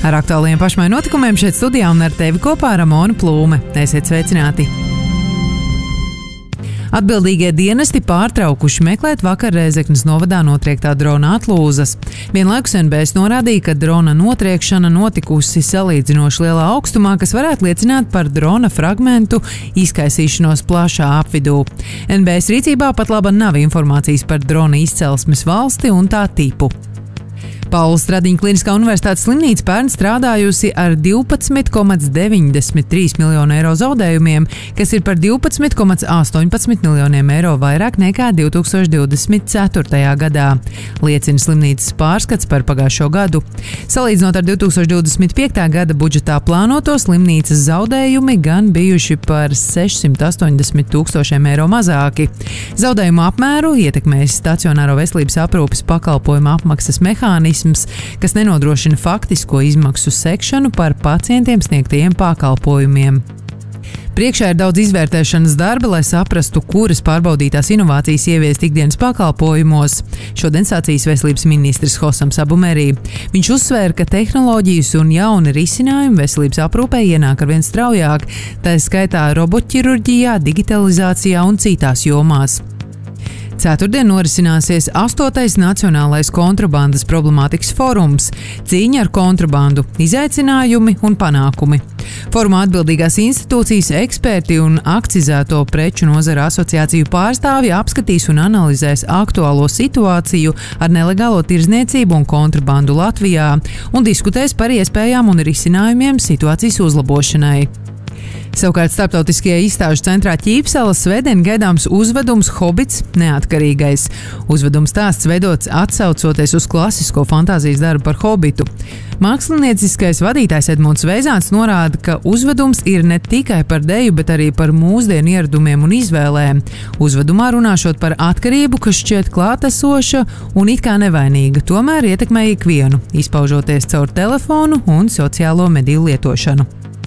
Ar aktuāliem pašmai notikumiem šeit studijā un ar tevi kopā Ramona Plūme. Esiet sveicināti! Atbildīgie dienesti pārtraukuši meklēt vakar Rēzeknes novadā notriektā drona atlūzas. Vienlaikus NBS norādīja, ka drona notriekšana notikusi salīdzinoši lielā augstumā, kas varētu liecināt par drona fragmentu izkaisīšanos plašā apvidū. NBS rīcībā pat laba nav informācijas par drona izcelsmes valsti un tā tipu. Paula Stradiņa Kliniskā universitātes slimnīca pērn strādājusi ar 12,93 miljonu eiro zaudējumiem, kas ir par 12,18 miljoniem eiro vairāk nekā 2024. gadā, liecina slimnīcas pārskats par pagājušo gadu. Salīdzinot ar 2025. gada budžetā plānoto, slimnīcas zaudējumi gan bijuši par 680 000 eiro mazāki. Zaudējumu apmēru ietekmēs stacionāro veselības aprūpes pakalpojumu apmaksas mehānismu, kas nenodrošina faktisko izmaksu sekšanu par pacientiem sniegtajiem pakalpojumiem. Priekšā ir daudz izvērtēšanas darba, lai saprastu, kuras pārbaudītās inovācijas ieviest ikdienas pakalpojumos. Šodien sacīs veselības ministrs Hosams Abumerī. Viņš uzsvēra, ka tehnoloģijas un jauni risinājumi veselības aprūpē ienāk arvien straujāk, tā skaitā robotķirurģijā, digitalizācijā un citās jomās. Ceturtdien norisināsies 8. Nacionālais kontrabandas problemātikas forums – cīņa ar kontrabandu, izaicinājumi un panākumi. Forumā atbildīgās institūcijas, eksperti un akcizēto preču nozara asociāciju pārstāvji apskatīs un analizēs aktuālo situāciju ar nelegālo tirdzniecību un kontrabandu Latvijā un diskutēs par iespējām un risinājumiem situācijas uzlabošanai. Savukārt starptautiskajā izstāžu centrā Ķīpsela svētdien gaidāms uzvedums Hobits neatkarīgais. Uzvedums stāsts veidots atsaucoties uz klasisko fantāzijas darbu par Hobitu. Mākslinieciskais vadītājs Edmunds Veizāns norāda, ka uzvedums ir ne tikai par deju, bet arī par mūsdienu ieradumiem un izvēlēm. Uzvedumā runāšot par atkarību, kas šķiet klātesoša un it kā nevainīga, tomēr ietekmē ikvienu, izpaužoties caur telefonu un sociālo mediju lietošanu.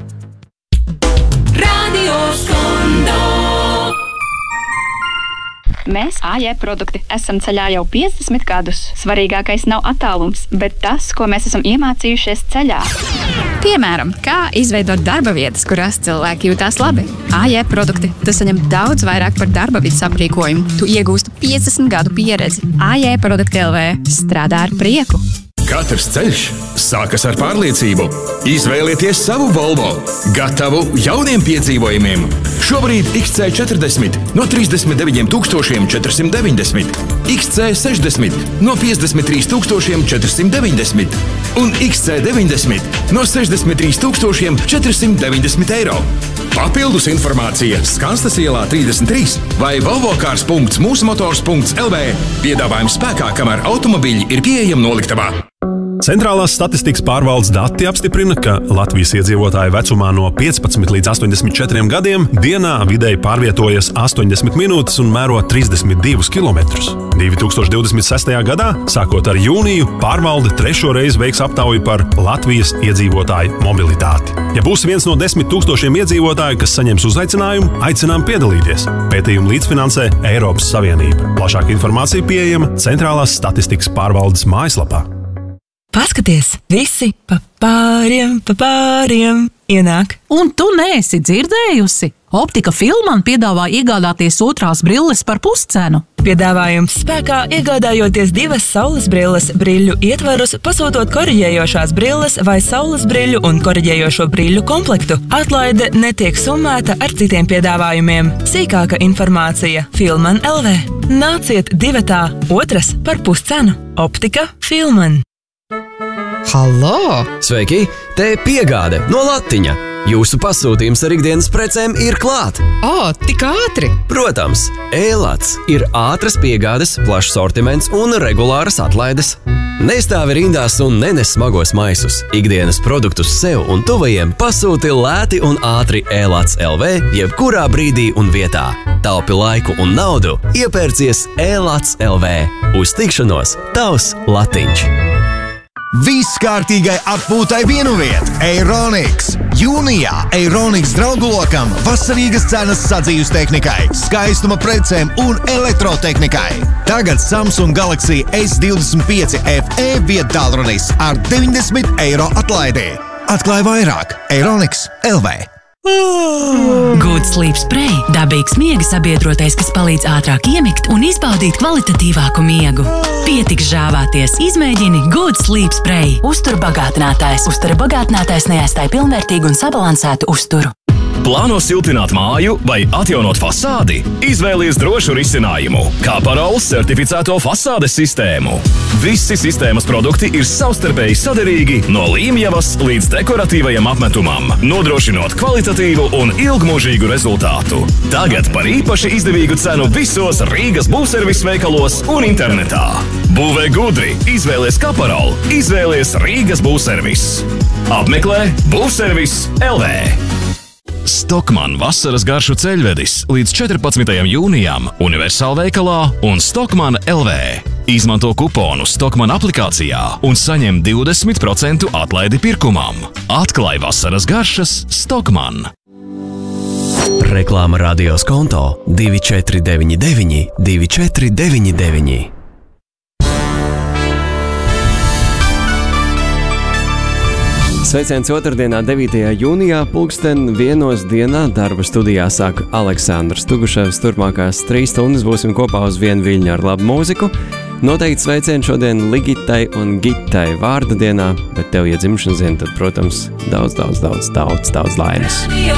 Mēs, AJ produkti, esam ceļā jau 50 gadus. Svarīgākais nav attālums, bet tas, ko mēs esam iemācījušies ceļā. Piemēram, kā izveidot darba vietas, kurās cilvēki jūtās labi. AJ produkti, tu saņem daudz vairāk par darba vietas aprīkojumu. Tu iegūsti 50 gadu pieredzi. AJ produkti LV strādā ar prieku. Katrs ceļš sākas ar pārliecību. Izvēlieties savu Volvo, gatavu jauniem piedzīvojumiem. Šobrīd XC40 no 39 490, XC60 no 53 490 un XC90 no 63 490 eiro. Papildus informācija Skanstas ielā 33 vai volvocars.mūsmotors.lv. Piedāvājums spēkā, kamēr automobīļi ir pieejami noliktavā. Centrālās statistikas pārvaldes dati apstiprina, ka Latvijas iedzīvotāji vecumā no 15 līdz 84 gadiem dienā vidēji pārvietojas 80 minūtes un mēro 32 kilometrus. 2026. gadā, sākot ar jūniju, pārvalde trešo reizi veiks aptauju par Latvijas iedzīvotāju mobilitāti. Ja būs viens no 10 000 iedzīvotāju, kas saņems uzaicinājumu, aicinām piedalīties. Pētījumu līdzfinansē Eiropas Savienība. Plašāka informācija pieejama Centrālās statistikas pārvaldes mājaslapā. Paskaties, visi pa pāriem ienāk. Un tu neesi dzirdējusi? Optika Filman piedāvā iegādāties otrās brilles par puscenu. Piedāvājums spēkā iegādājoties 2 saules brilles brīļu ietvarus, pasūtot koriģējošās brilles vai saules brīļu un koriģējošo brīļu komplektu. Atlaide netiek summēta ar citiem piedāvājumiem. Sīkāka informācija Filman LV. Nāciet 2, otras par puscenu. Optika Filman. Halo! Sveiki! Te piegāde no Latiņa. Jūsu pasūtījums ar ikdienas precēm ir klāt. Tik ātri! Protams, e-lats ir ātras piegādes, plašs sortiments un regulāras atlaides. Nestāvi rindās un nenes smagos maisus. Ikdienas produktus sev un tuvajiem pasūti lēti un ātri e-lats LV jebkurā brīdī un vietā. Taupi laiku un naudu, iepērcies e-lats LV. Uz tikšanos, tavs Latiņš! Viss kārtīgai atpūtai vienu vietu – Eironix. Jūnijā Eironix draugu lokam vasarīgas cenas sadzīves tehnikai, skaistuma precēm un elektrotehnikai. Tagad Samsung Galaxy S25 FE viedtālrunis ar 90 eiro atlaidī. Atklāj vairāk Eironix LV. Good Sleep Spray – dabīgs miega sabiedrotais, kas palīdz ātrāk iemigt un izbaudīt kvalitatīvāku miegu. Pietiks žāvāties, izmēģini Good Sleep Spray. Uzturu bagātinātājs. Uztura bagātinātājs neaizstāj pilnvērtīgu un sabalansētu uzturu. Plāno siltināt māju vai atjaunot fasādi? Izvēlies drošu risinājumu – Kaparols certificēto fasādes sistēmu. Visi sistēmas produkti ir savstarpēji saderīgi no līmjavas līdz dekoratīvajam apmetumam, nodrošinot kvalitatīvu un ilgmūžīgu rezultātu. Tagad par īpaši izdevīgu cenu visos Rīgas būvservis veikalos un internetā. Būvē gudri, izvēlies Kaparolu, izvēlies Rīgas būvservis. Apmeklē būvservis LV. Stockmann vasaras garšu ceļvedis līdz 14. jūnijam Universāla veikalā un Stockmann LV. Izmanto kuponu Stockmann aplikācijā un saņem 20% atlaidi pirkumam. Atklāj vasaras garšas Stockmann. Reklāma radios konto 2499 2499. Sveiciens otrdienā, 9. jūnijā, pulksten 1 dienā darba studijā sāk Aleksandrs Tuguševs. Turpmākās 3 stundas būsim kopā uz vienu viļņu ar labu mūziku. Noteikti sveicienu šodien Ligitai un Gitai vārda dienā, bet tev, ja dzimšanas diena, tad, protams, daudz laimes.